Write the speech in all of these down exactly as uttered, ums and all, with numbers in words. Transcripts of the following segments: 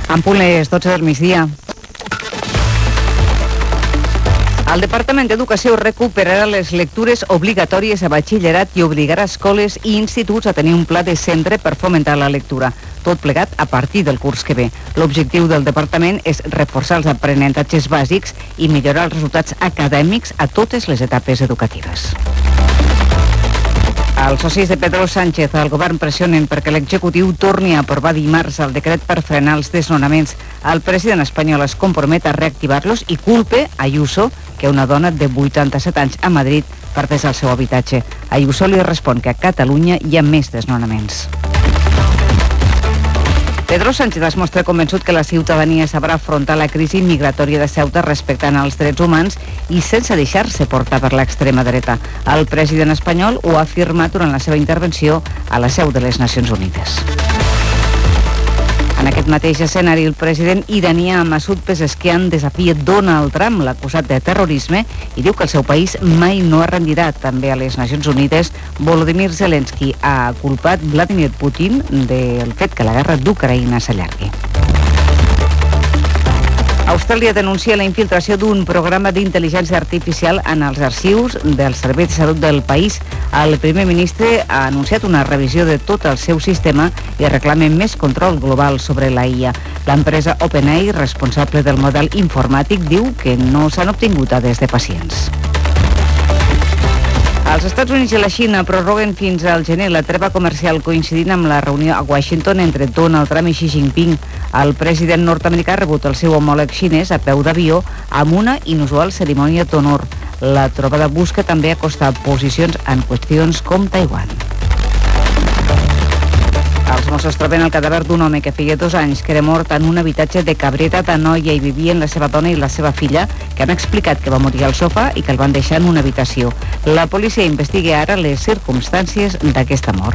En punt les dotze del migdia. El Departament d'Educació recuperarà les lectures obligatòries a batxillerat i obligarà escoles i instituts a tenir un pla de centre per fomentar la lectura. Tot plegat a partir del curs que ve. L'objectiu del departament és reforçar els aprenentatges bàsics i millorar els resultats acadèmics a totes les etapes educatives. Els socis de Pedro Sánchez al govern pressionen perquè l'executiu torni a aprovar dimarts el decret per frenar els desnonaments. El president espanyol es compromet a reactivar-los i culpe Ayuso que una dona de vuitanta-set anys a Madrid perdés el seu habitatge. Ayuso li respon que a Catalunya hi ha més desnonaments. Pedro Sánchez es mostra convençut que la ciutadania sabrà afrontar la crisi migratòria de Ceuta respectant els drets humans i sense deixar-se portar per l'extrema dreta. El president espanyol ho ha afirmat durant la seva intervenció a la seu de les Nacions Unides. En aquest mateix escenari, el president iranià Masoud Pezeshkian desafia Donald Trump, l'acusat de terrorisme, i diu que el seu país mai no es rendirà. També a les Nacions Unides, Volodymyr Zelensky ha culpat Vladimir Putin del fet que la guerra d'Ucraïna s'allargui. Austràlia denuncia la infiltració d'un programa d'intel·ligència artificial en els arxius del Servei de Salut del país. El primer ministre ha anunciat una revisió de tot el seu sistema i reclama més control global sobre la I A. L'empresa OpenAI, responsable del model informàtic, diu que no s'han obtingut dades de pacients. Els Estats Units i la Xina prorroguen fins al gener la treva comercial coincidint amb la reunió a Washington entre Donald Trump i Xi Jinping. El president nord-americà ha rebut el seu homòleg xinès a peu d'avió amb una inusual cerimònia d'honor. La trobada busca també acostar posicions en qüestions com Taiwan. Els Mossos troben el cadàver d'un home que feia dos anys que era mort en un habitatge de Cabrera d'Anoia i vivien la seva dona i la seva filla, que han explicat que va morir al sofà i que el van deixar en una habitació. La policia investiga ara les circumstàncies d'aquesta mort.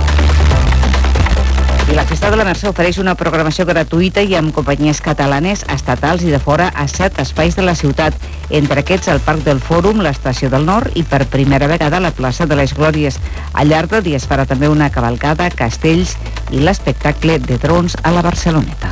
I la Festa de la Mercè ofereix una programació gratuïta i amb companyies catalanes, estatals i de fora a set espais de la ciutat. Entre aquests, el Parc del Fòrum, l'Estació del Nord i per primera vegada la plaça de les Glòries. Al llarg del dia es farà també una cavalcada, castells i l'espectacle de drons a la Barceloneta.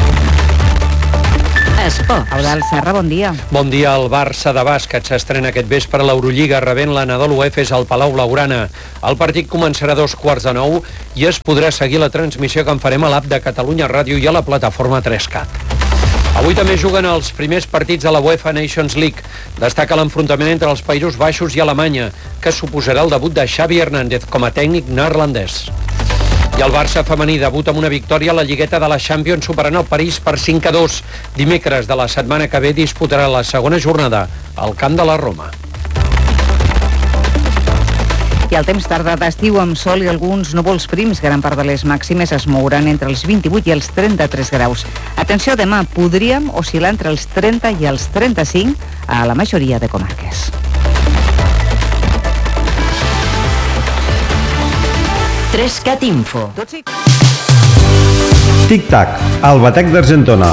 Esports. Eudald Serra, bon dia. Bon dia. El Barça de bàsquet s'estrena aquest vespre a l'Eurolliga rebent l'Anadolu Efes al Palau Blaugrana. El partit començarà a dos quarts de nou i es podrà seguir la transmissió que en farem a l'app de Catalunya Ràdio i a la plataforma tres cat. Avui també juguen els primers partits de la UEFA Nations League. Destaca l'enfrontament entre els Països Baixos i Alemanya, que suposarà el debut de Xavi Hernández com a tècnic neerlandès. I el Barça femení debuta amb una victòria a la Lligueta de la Champions superant el París per cinc a dos. Dimecres de la setmana que ve disputarà la segona jornada al camp de la Roma. I el temps tarda d'estiu amb sol i alguns núvols prims. Gran part de les màximes es mouran entre els vint-i-vuit i els trenta-tres graus. Atenció, demà podríem oscil·lar entre els trenta i els trenta-cinc a la majoria de comarques. tres cat Info. Tic-tac, el batec d'Argentona.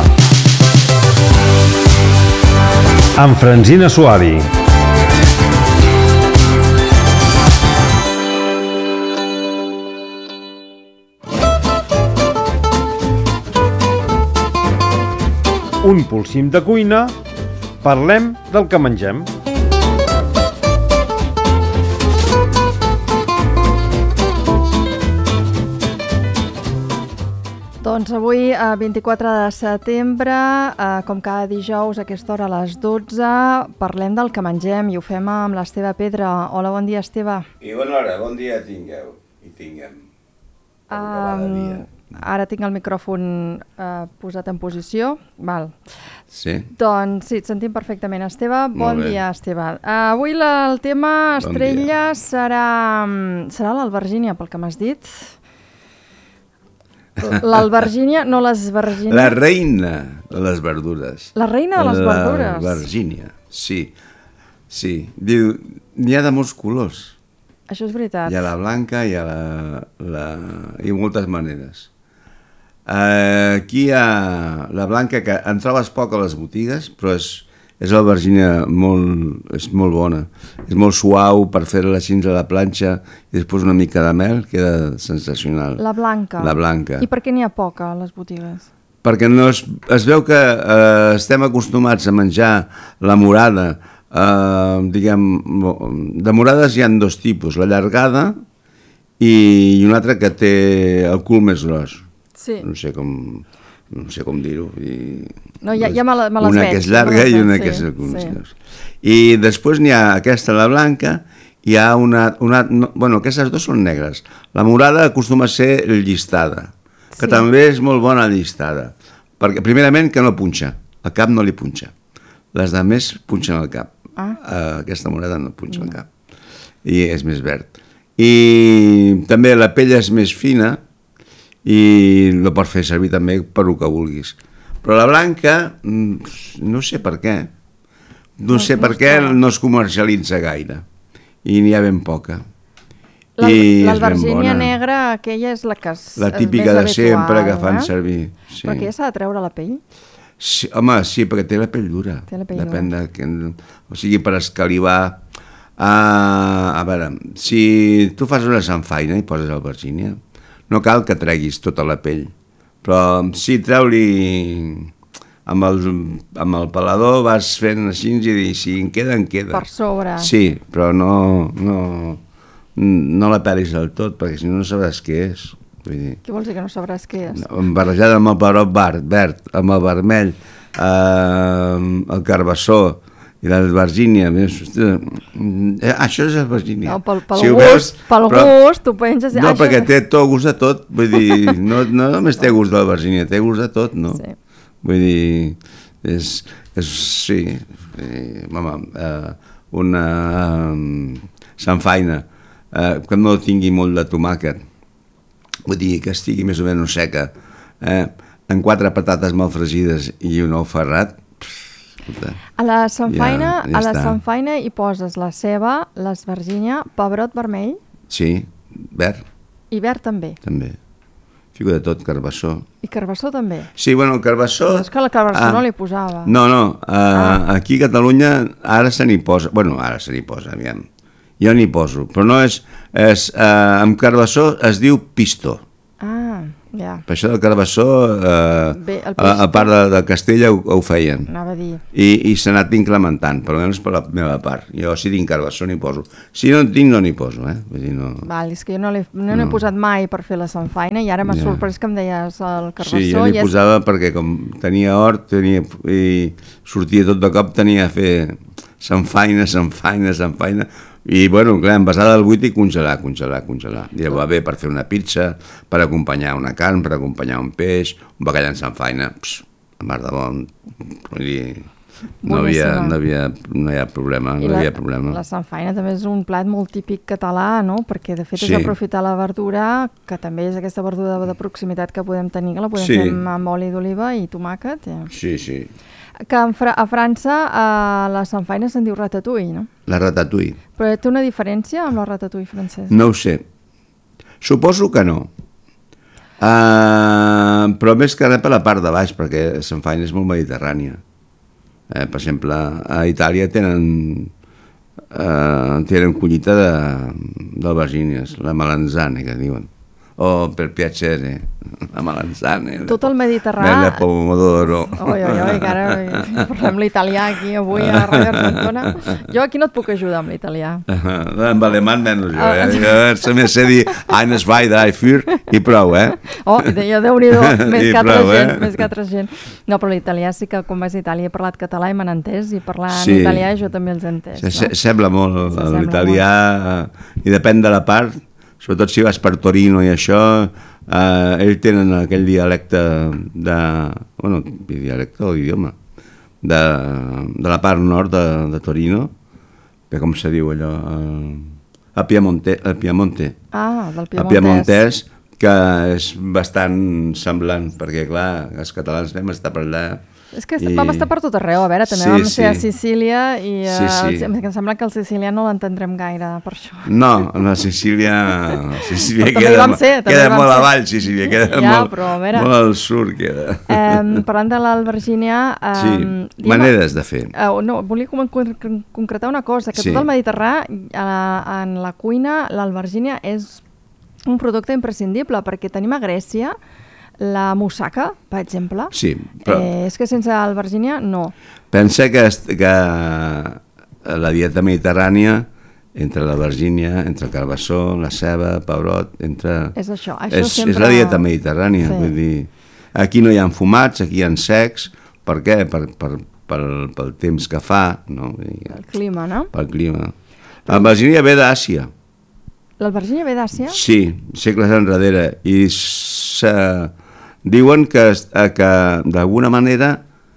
Amb Francina Suari. Un polsim de cuina, parlem del que mengem. Doncs avui, vint-i-quatre de setembre, com cada dijous a aquesta hora a les dotze, parlem del que mengem i ho fem amb l'Esteve Pedra. Hola, bon dia, Esteve. I bona hora, bon dia tingueu i tinguem. Um, ara tinc el micròfon uh, posat en posició. Val. Sí. Doncs sí, et sentim perfectament, Esteve. Bon dia, Esteve. Uh, avui la, el tema estrella bon serà, serà l'albergínia, pel que m'has dit. L'albergínia, no l'esvergínia. La reina de les verdures. La reina de les verdures? L'albergínia, sí. Sí, diu, n'hi ha de molts colors. Això és veritat. Hi ha la blanca, hi ha la... la hi ha moltes maneres. Uh, aquí hi ha la blanca, que en trobes poc a les botigues, però és, és l'albergínia molt, és molt bona. És molt suau per fer-la així a la planxa i després una mica de mel, queda sensacional. La blanca. La blanca. I per què n'hi ha poca a les botigues? perquè no es, es veu que eh, estem acostumats a menjar la morada, eh, diguem, de morades hi ha dos tipus, la llargada i una altra que té el cul més gros. Sí. No sé com, no sé com dir-ho. No, ja, ja me, la, me les una veig. que és llarga i una sí, que és el cul més sí. gros. I després n'hi ha aquesta, la blanca, hi ha una... una no, bueno, aquestes dues són negres. La morada acostuma a ser llistada, que sí. també és molt bona llistada. Perquè, primerament, que no punxa. El cap no li punxa. Les de més punxen el cap. Ah. Uh, aquesta morada no punxa no. el cap. I és més verd. I també la pell és més fina i no pots fer servir també per el que vulguis. Però la blanca, no sé per què. No sé per què no es comercialitza gaire. I n'hi ha ben poca. L'albergínia negra, aquella és la que és la típica de sempre que fan servir. Sí. Però aquella s'ha de treure la pell? Sí, home, sí, perquè té la pell dura. Té la pell Depèn dura. de... Que, o sigui, per escalivar... Uh, a veure, si tu fas una samfaina i poses albergínia, no cal que treguis tota la pell. Però sí, treu-li... Amb el, amb el pelador vas fent així i si en queda, en queda. Per sobre. Sí, però no, no, no la pelis del tot, perquè si no no sabràs què és. Vull dir, què vols dir que no sabràs què és? Barrejada amb el pebrot verd, verd, amb el vermell, eh, el carbassó i l'albergínia. Eh, això és albergínia. No, pel, pel si gust, veus, pel però, gust, tu penses... No, perquè té tot gust de tot, vull dir, no, no només té gust d'albergínia, té gust de tot, no? Sí. Vull dir, és, és sí, eh, home, eh, una eh, samfaina eh, que no tingui molt de tomàquet, vull dir, que estigui més o menys seca, eh, en quatre patates mal fregides i un ou ferrat, pff, a la samfaina, ja, ja a la està. samfaina hi poses la ceba, l'esvergínia, pebrot vermell... Sí, verd. I verd també. També. Fico de tot, carbassó. I carbassó també? Sí, bueno, el carbassó... Però és que la carbassó ah, no li posava. No, no, uh, ah. aquí a Catalunya ara se n'hi posa, bueno, ara se n'hi posa, aviam. Jo n'hi poso, però no és... és uh, amb carbassó es diu pisto. Ah, ja. Per això del carbassó, eh, Bé, a, a part de, de Castella ho, ho feien. Anava a dir. I, i s'ha anat incrementant, per almenys per la meva part. Jo si tinc carbassó n'hi poso. Si no en tinc no n'hi poso, eh? Vull dir, no... Val, és que jo no l'he no no. posat mai per fer la samfaina i ara m'ha ja. sorprès que em deies el carbassó. Sí, jo n'hi és... posava perquè com tenia hort tenia, i sortia tot de cop, tenia a fer samfaina, samfaina, samfaina... I, bueno, clar, envasada al buit i congelar, congelar, congelar. I va bé per fer una pizza, per acompanyar una carn, per acompanyar un peix, un bacallà en samfaina, pss, a mar de bon. Vull dir, no havia, no havia, no hi ha problema, no la, hi havia problema. La samfaina també és un plat molt típic català, no? Perquè, de fet, sí. és aprofitar la verdura, que també és aquesta verdura de proximitat que podem tenir, que la podem sí. fer amb oli d'oliva i tomàquet. Ja. Sí, sí. Que a França a la samfaina se'n diu ratatouille, no? La ratatouille. Però té una diferència amb la ratatouille francesa? No ho sé. Suposo que no. Uh, però més que res per la part de baix, perquè la samfaina és molt mediterrània. Eh, per exemple, a Itàlia tenen, uh, tenen collita d'albergínies, la melanzane, que diuen. O per piacere, la melanzane. Tot el Mediterrani. Nella pomodoro. Oi, oi, oi, que ara parlem l'italià aquí avui a Ràdio Argentona. Jo aquí no et puc ajudar amb l'italià. Uh, amb alemany menys jo, eh? Jo també sé dir eines, zwei, drei, vier i prou, eh? Oh, jo Déu-n'hi-do, més que altra prou, gent, eh? més que altra gent. No, però l'italià sí que quan vas a Itàlia he parlat català i m'han entès, i parlant sí. italià jo també els he entès. Se, no? Sembla molt l'italià, i depèn de la part, sobretot si vas per Torino i això, eh, ells tenen aquell dialecte de... bueno, dialecte o idioma, de, de la part nord de, de Torino, que com se diu allò, el, el, Piemonte, el Piemonte. Ah, del Piemontès. El Piemontès, que és bastant semblant, perquè clar, els catalans vam estar per allà. És que I... vam estar per tot arreu, a veure, també sí, vam ser sí. a Sicília i sí, sí. Uh, em sembla que el sicilià no l'entendrem gaire per això. No, la Sicília, Sicília també queda, vam ser, queda vam molt ser. avall, Sicília, queda ja, molt, però, a veure, molt al sud. Queda. Eh, parlant de l'albergínia... Eh, sí, diem, maneres de fer. Eh, no, volia com concretar una cosa, que sí. tot el Mediterrani, eh, en la cuina, l'albergínia és un producte imprescindible, perquè tenim a Grècia La moussaka, per exemple? Sí, però... Eh, és que sense albergínia, no. Pensa que, que la dieta mediterrània, entre la Virgínia, entre el carbassó, la ceba, pebrot, entre... És això, això és, sempre... és la dieta mediterrània, Sí. vull dir, aquí no hi ha fumats, aquí hi ha secs, per què? Per, per, pel, pel temps que fa, no? Vull dir, El clima, no? pel clima. La Virgínia ve d'Àsia, L'albergínia ve d'Àsia? sí, segles enrere, i se... diuen que, que d'alguna manera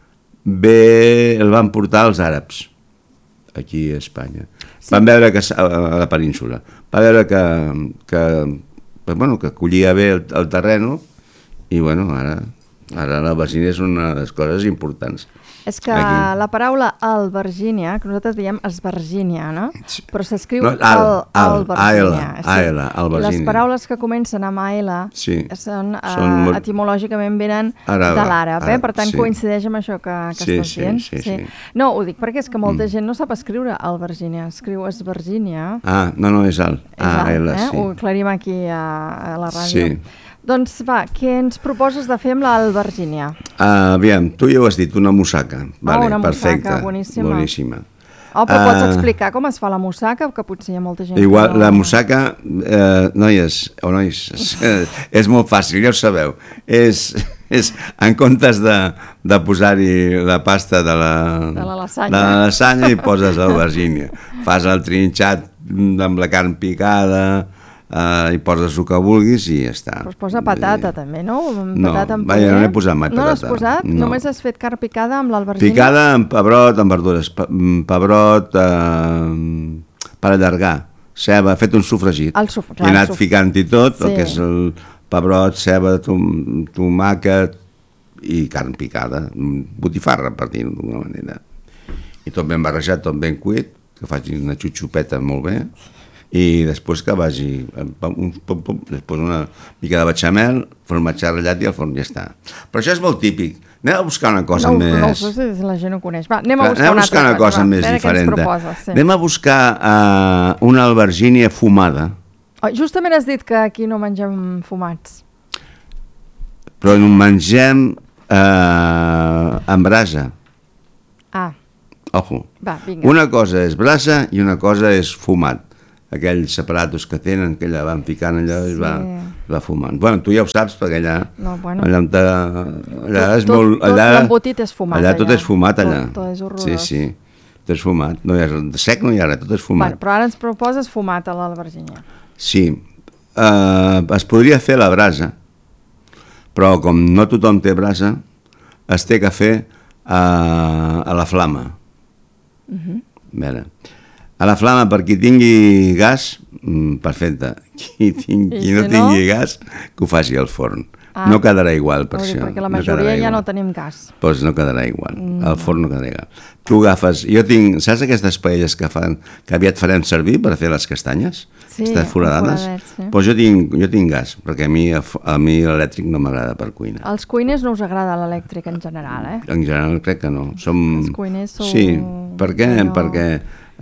ve, el van portar els àrabs, aquí a Espanya. Sí. Van veure que, a la península, van veure que, que, bueno, que collia bé el, el terreno i bueno, ara, ara la Virgínia és una de les coses importants. És que Aquí. la paraula albergínia, que nosaltres diem esvergínia, no? Sí. Però s'escriu No, al, al, albergínia. A L, albergínia. Les paraules que comencen amb A L Sí. són, uh, Són molt- etimològicament venen Àrabe, de l'àrab, eh? àrab, Per tant sí. coincideix amb això que, que Sí, estàs sí, dient. sí, sí. No, ho dic perquè és que molta gent no sap escriure albergínia, escriu esvergínia. Ah, no, no, és al, És A alt, L, eh? sí. Ho aclarim aquí a, a la ràdio. Sí. Doncs va, què ens proposes de fer amb l'albergínia? Uh, aviam, tu ja ho has dit, una moussaka. Vale, una moussaka, perfecte, boníssima. boníssima. Oh, però pots Ah. explicar com es fa la moussaka, que potser hi ha molta gent Igual, que no... la moussaka, eh, noies o nois, és, és molt fàcil, ja ho sabeu. És, és en comptes de, de posar-hi la pasta de la, De la lasanya. de la lasanya, hi poses l'albergínia. Fas el trinxat amb la carn picada, eh, hi poses el que vulguis i ja està. Però es posa patata, també, no? No, Patata amb vaja, no puré. n'he posat mai No l'has patata, posat? no. Només has fet carn picada amb l'albergínia? Picada amb pebrot, amb verdures, pe- mm, pebrot, eh, per allargar, ceba, he fet un sofregit. El sofre- He clar, el anat sofre- ficant-hi tot, Sí. el que és el pebrot, ceba, tom, tomàquet i carn picada, mm, botifarra, per dir-ho d'alguna manera. I tot ben barrejat, tot ben cuit, que faci una xutxupeta molt bé, i després que vagi, un, pum, pum, després una mica de bechamel, formatge ratllat i al forn ja està. Però això és molt típic. Anem a buscar una cosa no, més... No ho sé si la gent ho coneix. Va, anem a Clar, buscar, anem a una buscar altra una cosa va. més A veure què ens diferent. proposes, sí. Anem a buscar uh, una albergínia fumada, Oh, justament has dit que aquí no mengem fumats. però en mengem uh, amb brasa. Ah, Ojo. va, vinga. Una cosa és brasa i una cosa és fumat. Aquells aparatos que tenen, que allà van ficant allà i Sí. va, va fumant. Bueno, tu ja ho saps, perquè allà, No, bueno. allà, on te, allà Tot- és tot- molt... tot Allà, l'embotit és fumat, allà. tot allà. és fumat, Tot- allà. tot és horrorós. Sí, sí, tot és fumat. No hi ha, de sec no hi ha res, tot és fumat. Bueno, però ara ens proposes fumat a l'albergínia. Sí, uh, es podria fer a la brasa, però com no tothom té brasa, es té que fer uh, a la flama. Uh-huh. A veure, a la flama, per qui tingui gas, mm, perfecte. Qui, ting, I qui no si no? tingui gas, que ho faci al forn. Ah. No quedarà igual, per Vol dir, això. perquè la no majoria quedarà ja igual. no tenim gas. Doncs no quedarà igual, mm. al forn no quedarà igual. Tu agafes, jo tinc, saps aquestes paelles que fan, que aviat farem servir per fer les castanyes? Sí, Aquestes foradades? foradets, sí. Doncs jo tinc, jo tinc gas, perquè a mi, a mi l'elèctric no m'agrada per cuinar. Als cuiners no us agrada l'elèctric en general, eh? En general crec que no. Som... Els cuiners sou... Sí, per què? No. Perquè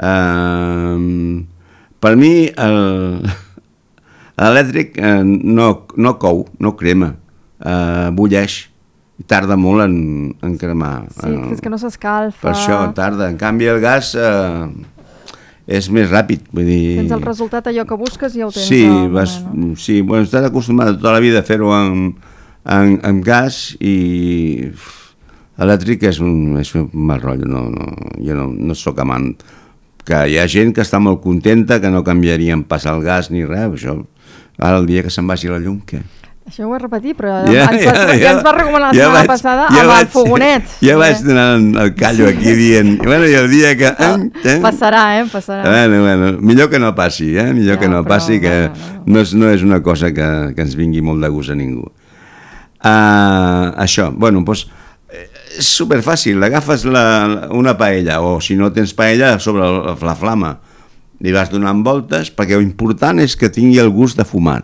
uh, per mi el- l'elèctric uh, no, no cou, no crema, uh, bulleix i tarda molt en, en cremar. Sí, Eh, és que no s'escalfa. Per això tarda. En canvi el gas uh, és més ràpid. Vull dir... Tens el resultat allò que busques i ja ho tens. Sí, al vas, moment, no? sí, bueno, estàs acostumat tota la vida a fer-ho amb, amb, amb gas i elèctric és un, és un mal rotllo, no, no, jo no, no sóc amant. Que hi ha gent que està molt contenta, que no canviarien pas el gas ni res, això. Ara el dia que se'n vagi la llum, què? Això ho he repetit, però Ja, ens vas, ja, ja ens vas recomanar la ja setmana vaig- passada ja amb vaig- el fogonet. Ja vaig donar el callo aquí dient, bueno, i el dia que... Eh, Passarà, eh? Passarà. Bueno, bueno, millor que no passi, eh? Millor Ja, que no però, passi, que bueno, no és, no és una cosa que, que ens vingui molt de gust a ningú. Uh, això, bueno, doncs, és superfàcil, agafes la, una paella, o si no tens paella, sobre la, la flama, li vas donant voltes, perquè l'important és que tingui el gust de fumat.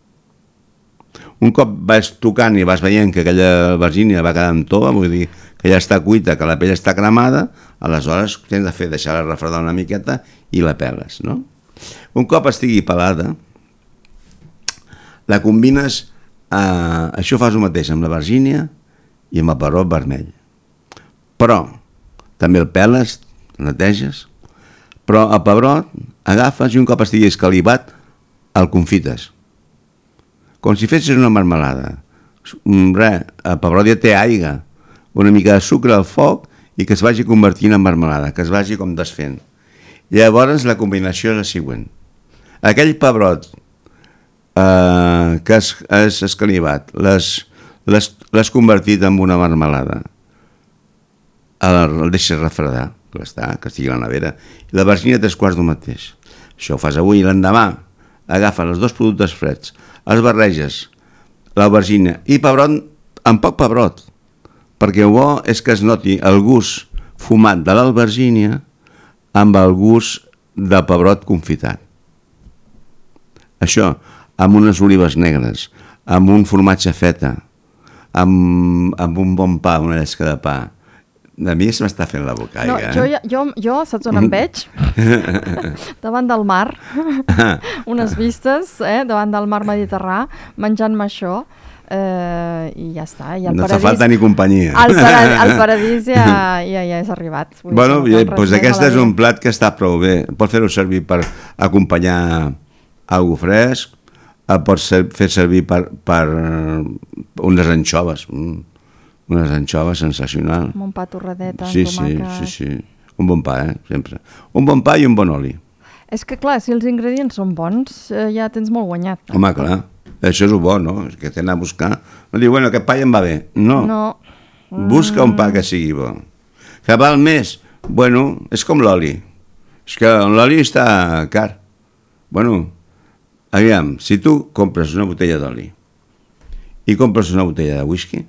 Un cop vas tocant i vas veient que aquella albergínia va quedant tova, vull dir que ja està cuita, que la pell està cremada, aleshores tens de fer deixar-la refredar una miqueta i la peles, no? Un cop estigui pelada, la combines Uh, això fas el mateix amb la vergínia i amb el pebrot vermell. Però també el peles, el neteges, però el pebrot agafes i un cop estigui escalivat el confites. Com si fessis una marmelada. Res, el pebrot ja té aigua, una mica de sucre al foc i que es vagi convertint en marmelada, que es vagi com desfent. Llavors la combinació és la següent. Aquell pebrot Uh, que has, has escalivat, l'has convertit en una marmelada, el, el deixes refredar, que està, que estigui a la nevera, i la vergínia tres quarts del mateix. Això ho fas avui i l'endemà, agafes els dos productes freds, els barreges, l'aubergina i pebrot, amb poc pebrot, perquè el bo és que es noti el gust fumat de l'albergínia amb el gust de pebrot confitat. Això, amb unes olives negres, amb un formatge feta, amb, amb un bon pa, una llesca de pa. A mi se m'està fent la boca no, aigua. Jo, eh? jo, jo, saps on em veig? Davant del mar, unes vistes, eh? Davant del mar Mediterrà, menjant-me això, eh, i ja està. I el no paradís, fa falta ni companyia. El, paradís, el paradís ja, ja, ja és arribat. Vull bueno, dir, ja, doncs aquest és un plat que està prou bé. Pots fer-ho servir per acompanyar algo fresc, el pots fer servir per, per unes anxoves, unes anxoves sensacional. Amb un pa torradet amb sí, tomàquet. Sí, sí, sí. Un bon pa, eh, sempre. Un bon pa i un bon oli. És que, clar, si els ingredients són bons, eh, ja tens molt guanyat. No? Home, clar, això és el bo, no? És que t'he d'anar a buscar. No diu, bueno, aquest pa ja em va bé. No. No. Busca un pa que sigui bo. Que val més? Bueno, és com l'oli. És que l'oli està car. Bueno, aviam, si tu compres una botella d'oli i compres una botella de whisky,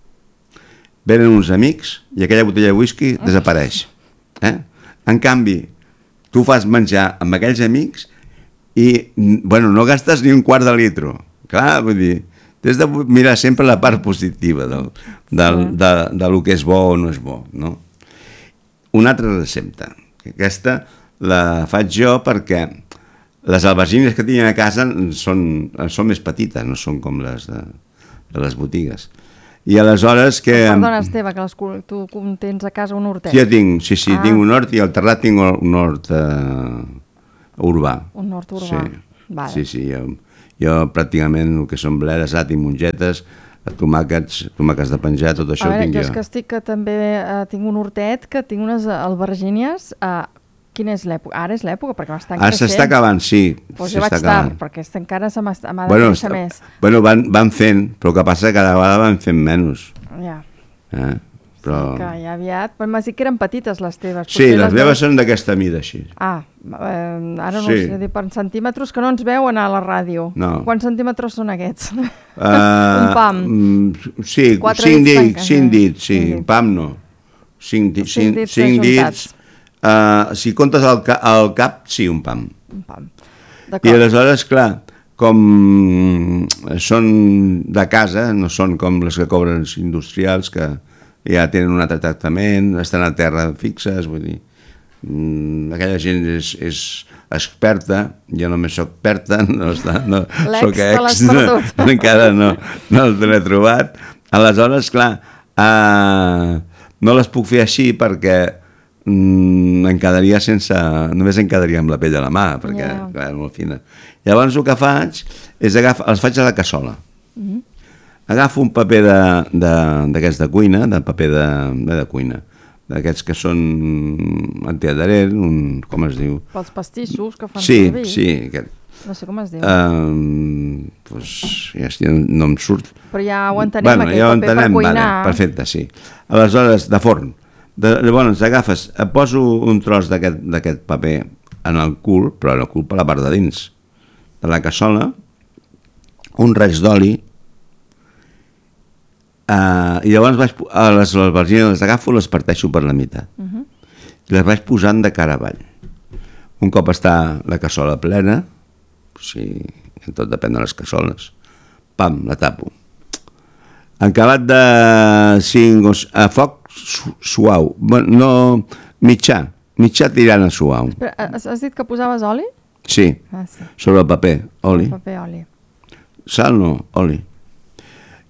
venen uns amics i aquella botella de whisky desapareix. Eh? En canvi, tu fas menjar amb aquells amics i, bueno, no gastes ni un quart de litro. Clar, vull dir, has de mirar sempre la part positiva del, del, de, de lo que és bo o no és bo, no? Una altra recepta. Aquesta la faig jo perquè les albergínies que tinc a casa són, són més petites, no són com les de, de les botigues. I aleshores que... Perdona, Esteve, que les, tu tens a casa un hortet. Sí, tinc, sí, sí, ah. tinc un hort i al terrat tinc un hort eh, urbà. Un hort urbà. Sí, vale. sí, sí jo, jo pràcticament el que són bledes, ah, tinc mongetes, tomàquets, tomàquets de penjar, tot això a veure, ho tinc jo. jo. És que estic que també eh, tinc un hortet, que tinc unes albergínies... Eh, quina és l'època? Ara és l'època, perquè m'estan creixent. Ah, s'està acabant, sí. Doncs jo vaig tard, perquè encara se m'ha de bueno, créixer més. Bueno, van, van fent, però el que passa que cada vegada van fent menys. Ja. Eh? Però... Sí, que ja aviat... Però m'has dit que eren petites les teves. Sí, les, les meves són d'aquesta mida, així. Ah, eh, ara no sí. sé dir per centímetres, que no ens veuen a la ràdio. No. Quants centímetres són aquests? Uh, un pam. Sí, cinc dits, cinc dits, sí, un pam no. Cinc dits, cinc, cinc, cinc dits. Uh, si comptes el, ca el cap, sí, un pam. Un pam. I aleshores, clar, com són de casa, no són com les que cobren industrials, que ja tenen un altre tractament, estan a terra fixes, vull dir, mm, aquella gent és, és experta, jo només soc experta, no, està, no soc ex, no, encara no, no l'he trobat. Aleshores, clar, uh, no les puc fer així perquè Mm, em quedaria sense... Només em quedaria amb la pell de la mà, perquè yeah. clar, és molt fina. Llavors el que faig és agafar, els faig a la cassola. Mm-hmm. Agafo un paper d'aquests de, de, de cuina, de paper de, de, de cuina, d'aquests que són antiadherent, un, com es diu? Pels pastissos que fan sí, servir. Sí, aquest. No sé com es diu. Uh, pues, ja, no em surt. Però ja ho entenem, bueno, aquell ja paper entenem, per cuinar. Vale, perfecte, sí. Aleshores, de forn. De, llavors agafes, poso un tros d'aquest paper en el cul, però en el cul per la part de dins de la cassola, un raig d'oli, uh, i llavors vaig, a les albergínies les agafo, les parteixo per la meitat. Uh-huh. I les vaig posant de cara avall. Un cop està la cassola plena, sí, tot depèn de les cassoles, pam, la tapo. En acabat de cinc a foc suau, no, mitjà, mitjà tirant a suau. Espera, has dit que posaves oli? Sí, ah, sí. Sobre el paper, oli. El paper, oli. Sal no, oli.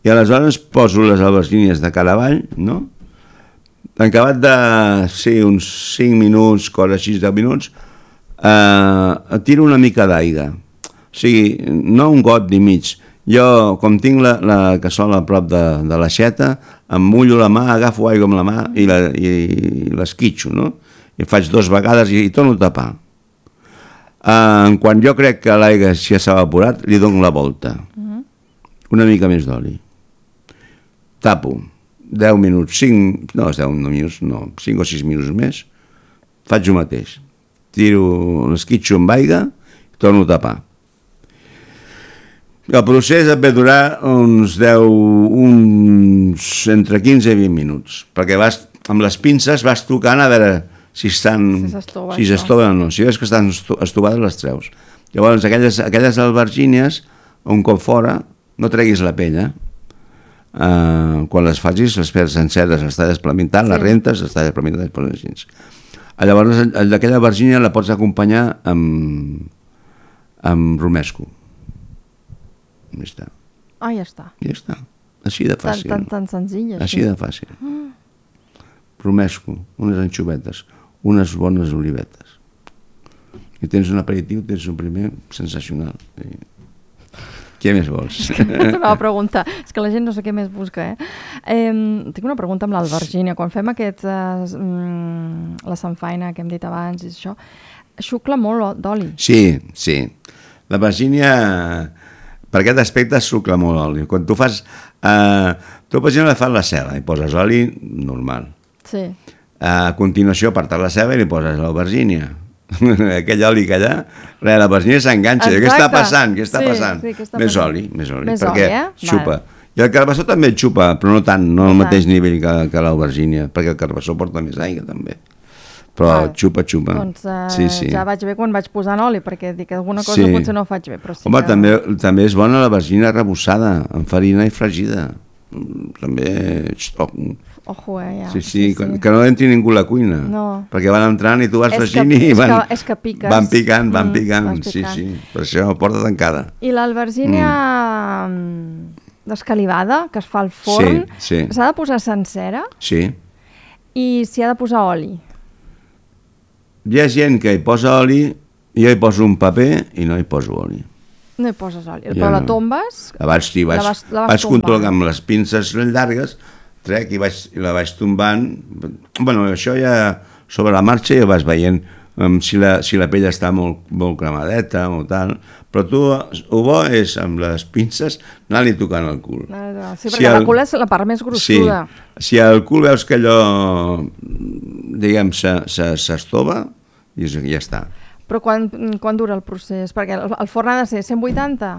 i aleshores poso les albergínies de cara avall, no? En acabat de, sí, uns cinc minuts, cosa així, deu minuts, eh, tiro una mica d'aigua. O sigui, no un got ni mig. Jo, com tinc la, la cassola a prop de, de l'aixeta, em mullo la mà, agafo aigua amb la mà i, la, i l'esquitxo, no? I faig dues vegades i, i torno a tapar. Eh, quan jo crec que l'aigua ja s'ha evaporat, li dono la volta. Uh-huh. Una mica més d'oli. Tapo. deu minuts, cinc, no, deu minuts, no, cinc o sis minuts més, faig el mateix. Tiro l'esquitxo amb aigua i torno a tapar. El procés et ve durar uns deu, uns entre quinze i vint minuts, perquè vas, amb les pinces vas tocant a veure si estan, si s'estoven o no. Si veus que estan estovades, les treus. Llavors, aquelles, aquelles albergínies, un cop fora, no treguis la pell, eh? Uh, quan les facis, les perds senceres, les talles plamentant, sí. Les rentes, les talles plamentant, les poses així. Llavors, d'aquella albergínia la pots acompanyar amb, amb romesco. Ja està. Ah, ja està. Ja està. Així de fàcil. Tan, tan, tan senzill, així. Així de fàcil. Mm. Romesco, unes anxovetes, unes bones olivetes. I tens un aperitiu, tens un primer sensacional. I... Què més vols? Una pregunta. És que la gent no sé què més busca, eh? eh tinc una pregunta amb l'albergínia. Quan fem aquest, eh, la samfaina que hem dit abans i això, xucla molt d'oli. Sí, sí. L'albergínia, per aquest aspecte, xucla molt oli. Quan tu fas... Eh, tu, per exemple, fas la ceba i poses oli normal. Sí. A continuació, apartar la ceba i li poses l'albergínia. Aquell oli que allà, res, la albergínia s'enganxa. Què està passant? Què està sí, passant? Sí, està més passant? oli, més oli. Més perquè oli, eh? xupa. Vale. I el carbassó també xupa, però no tant, no al mateix nivell que, que l'albergínia, perquè el carbassó porta més aigua també. Però vale. xupa, xupa. Doncs uh, sí, sí. ja vaig bé quan vaig posant oli, perquè dic que alguna cosa sí. potser no faig bé. Però sí Home, que... també, també és bona l'albergínia rebossada, amb farina i fregida. També... Ojo, eh, ja. Sí, sí, sí, sí. Que no entri ningú a la cuina, no. perquè van entrant i tu vas fregint i van, és que, és que piques. van picant, van picant, mm, sí, sí, per això porta tancada. I l'albergínia mm. descalivada, que es fa al forn, sí, sí. s'ha de posar sencera? Sí. I s'hi ha de posar oli? Hi ha gent que hi posa oli, jo hi poso un paper i no hi poso oli. No hi poses oli, ja però no. La tombes? Abans sí, vaig, la vas, la vas vaig controlar amb les pinces llargues, trec i, vaig, i la vaig tombant. Bueno, això ja sobre la marxa ja vas veient um, si, la, si la pell està molt, molt cremadeta o tal, però tu, ho bo és amb les pinces anar-li tocant el cul. Sí, perquè si el, la cul és la part més grossuda. Sí, si al cul veus que allò, diguem, s'estova, i ja està. Però quan, quan dura el procés? Perquè el, el forn ha de ser cent vuitanta?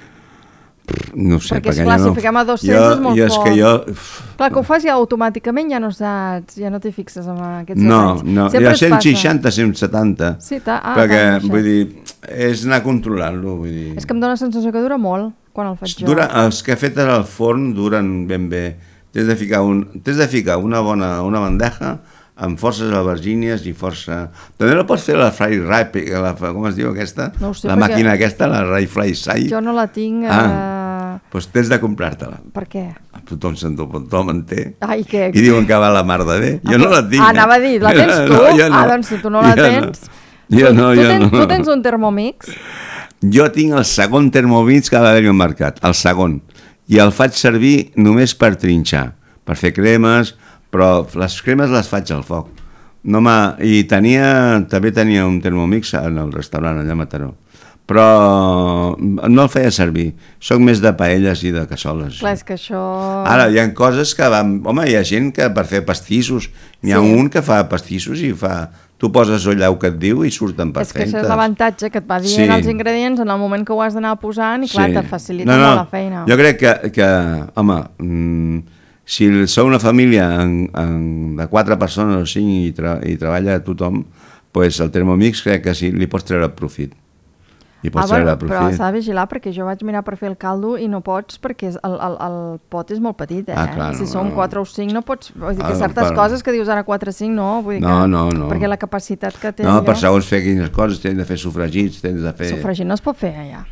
No sé, perquè, perquè esclar, no... si fiquem a dos-cents jo, és molt jo és fort. que jo... Clar, que ho fas ja automàticament, ja no saps, ja no t'hi fixes en aquests no, detalls. No, no, ja cent seixanta, cent setanta, sí, ah, perquè, no vull dir, és anar controlant-lo, vull dir... És que em dóna la sensació que dura molt, quan el faig dura, jo. Els que he fet al forn duren ben bé. Tens de ficar, un, tens de ficar una bona una bandeja amb forces albergínies i força... També la pots fer la fry rye, la, com es diu aquesta? No ho sé, la màquina aquesta, la rye fry sai. Jo no la tinc... Ah, eh... doncs tens de comprar-te-la. Per què? Tothom se'n tothom en té. Ai, què? I diuen que va la mar de bé. Jo no la tinc. Ah, anava a dir, la tens tu? No, jo no. Ah, doncs si tu no la jo tens... No. Jo no, tu, jo tens, no. Tu tens un Thermomix? Jo tinc el segon Thermomix que va haver-hi al mercat, el segon. I el faig servir només per trinxar, per fer cremes, però les cremes les faig al foc. No I tenia, també tenia un Thermomix en el restaurant allà a Mataró, però no el feia servir. Soc més de paelles i de cassoles. Clar, és que això... Ara, hi ha coses que van... Home, hi ha gent que per fer pastissos, n'hi ha sí. un que fa pastissos i fa... Tu poses allà el que et diu i surten perfectes. És que això és l'avantatge, que et va dient sí. els ingredients en el moment que ho has d'anar posant i clar, sí. te facilita no, no. molt la feina. Jo crec que, que home, mmm, si sou una família en, en, de quatre persones o cinc i, tra i treballa tothom, pues el Thermomix crec que sí, li pots treure profit. I pots ah, bueno, profit. Però s'ha de vigilar, perquè jo vaig mirar per fer el caldo i no pots, perquè el, el, el pot és molt petit, eh? Ah, clar, si no, som no. quatre o cinc no pots... Vull dir que ah, certes per... coses que dius ara quatre o cinc no, vull dir no, que... no, no. Perquè la capacitat que té No, allò... per segons fer quines coses, tens de fer sofregits, tens de fer... Sofregit no es pot fer allà.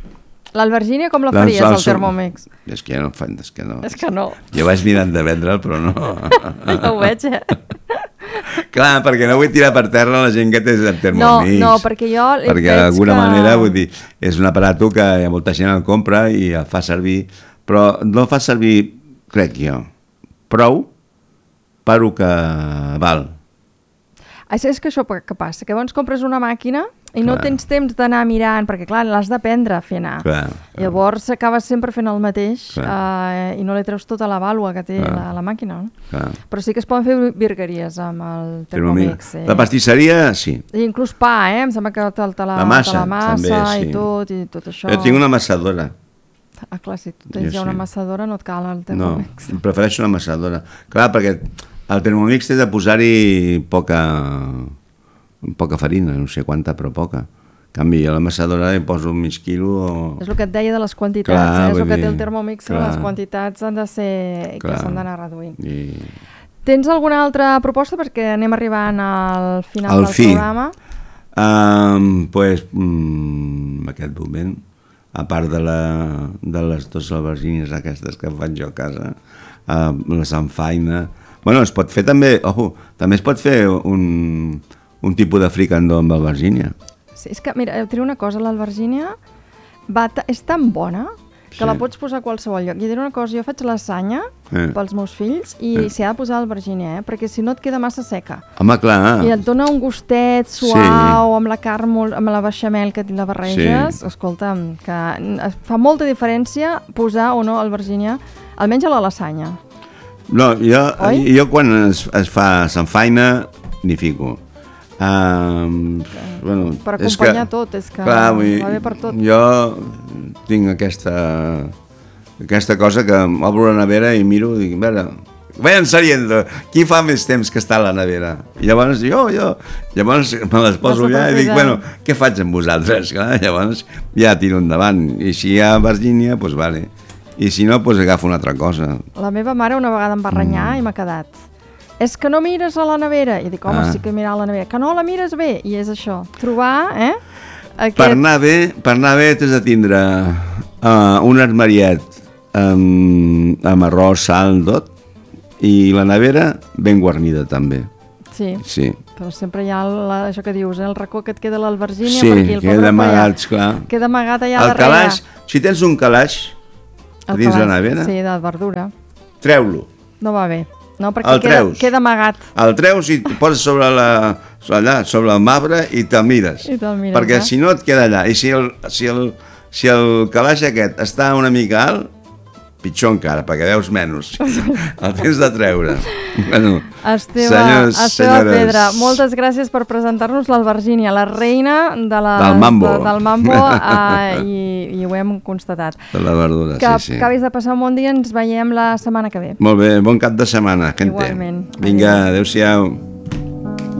L'albergínia com la Doncs faries, el al suc- Thermomix? És que no fan, és que no. És que no. Jo vaig mirant de vendre'l, però no. Ja ho veig, eh? Clar, perquè no vull tirar per terra la gent que té el Thermomix. No, no, perquè jo Perquè veig d'alguna que- manera, vull dir, és un aparato que hi ha molta gent el compra i el fa servir, però no el fa servir, crec jo, prou per el que val. Això és que això què passa? Que llavors compres una màquina i no Clar. tens temps d'anar mirant, perquè clar, l'has d'aprendre a fer anar. Clar, clar. Llavors acabes sempre fent el mateix Clar. eh, i no li treus tota la vàlua que té Clar. la, la màquina. No? Clar. Però sí que es poden fer virgueries amb el Thermomix. Eh? La pastisseria, sí. I inclús pa, eh? Em sembla que te, te la, La massa, te la massa també, sí. i tot, i tot això. Jo tinc una amassadora. Ah, clar, si tu tens Jo ja una sí. amassadora no et cal el No, Thermomix. prefereixo una amassadora. Clar, perquè el Thermomix té de posar-hi poca, poca farina, no sé quanta, però poca. En canvi, a l'amassadora hi poso mig quilo o... És el que et deia de les quantitats, Clar, eh? És el vull que té dir, el Thermomix, que clar. les quantitats han de ser... que Clar. s'han d'anar reduint. I... Tens alguna altra proposta? Perquè anem arribant al final Al del fi. programa. Um, pues, mm, en aquest moment, a part de, la, de les dues albergínies aquestes que faig jo a casa, uh, la sanfaina... Bueno, es pot fer també, ojo, també es pot fer un, un tipus de fricandó amb albergínia. Sí, és que, mira, et diré una cosa, l'albergínia va ta- és tan bona que Sí. la pots posar a qualsevol lloc. I et diré una cosa, jo faig lasanya Eh. pels meus fills i Eh. s'hi ha de posar albergínia, eh? Perquè si no et queda massa seca. Home, clar. I et dona un gustet suau, amb la carn, molt, amb la beixamel que la barreges. Sí. Escolta'm, que n- fa molta diferència posar o no albergínia, almenys a la lasanya. No, jo, Oi? jo quan es, es fa sanfaina n'hi fico. Um, bueno, Per és acompanyar tot, és que clar, vull dir, va bé per tot. Jo tinc aquesta, aquesta cosa que obro la nevera i miro i dic, a veure, vayan saliendo, qui fa més temps que està a la nevera? I llavors jo, jo, llavors me les poso Vas allà i dic, aprofitant. bueno, què faig amb vosaltres? Clar, llavors ja tiro endavant. I si hi ha Virgínia, doncs vale. I si no, doncs agafo una altra cosa. La meva mare una vegada em va renyar i m'ha quedat. És que no mires a la nevera. I dic, home, Ah. sí que mirar a la nevera. Que no la mires bé. I és això, trobar, eh? Aquest... Per anar bé, per anar bé t'has de tindre uh, un armariet amb, amb arròs, sal, tot, i la nevera ben guarnida també. Sí, Sí, però sempre hi ha la, això que dius, eh? El racó que et queda l'albergínia sí, per aquí. El queda pobre amagats, allà. clar. Queda amagat allà El darrere. calaix, si tens un calaix El dins la calaix, nevera, Sí, de verdura. treu-lo. No va bé. No, perquè El queda, treus. queda amagat. El treus i el poses sobre, la, allà, sobre el marbre i te'l mires. I te'l mires, Perquè eh? si no et queda allà. I si el, si el, si el calaix aquest està una mica alt, pitjor encara, perquè veus menys. El tens de treure. Bueno, Esteve, senyors, Esteve senyores. Pedra, moltes gràcies per presentar-nos l'Albergínia, la reina de la, Del mambo. De, del mambo uh, i, i ho hem constatat. De la verdura, Que sí, sí. acabis de passar un bon dia, ens veiem la setmana que ve. Molt bé, bon cap de setmana, gente. Igualment. Vinga, Adéu. adéu-siau.